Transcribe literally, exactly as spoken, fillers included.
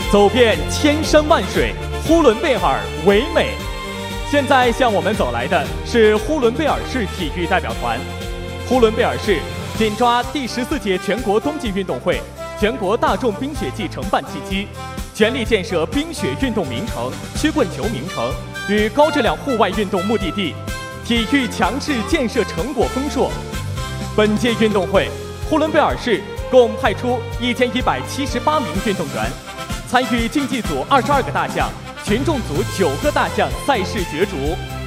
走遍千山万水，呼伦贝尔唯美。现在向我们走来的是呼伦贝尔市体育代表团。呼伦贝尔市紧抓第十四届全国冬季运动会、全国大众冰雪季承办契机，全力建设冰雪运动名城、曲棍球名城与高质量户外运动目的地，体育强制建设成果丰硕。本届运动会，呼伦贝尔市共派出一千一百七十八名运动员，参与竞技组二十二个大项、群众组九个大项赛事角逐。